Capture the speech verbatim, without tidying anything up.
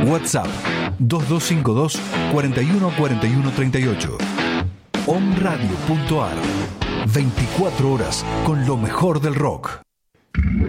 WhatsApp dos dos cinco dos, cuatro uno cuatro uno tres ocho. omradio punto ar. veinticuatro horas con lo mejor del rock.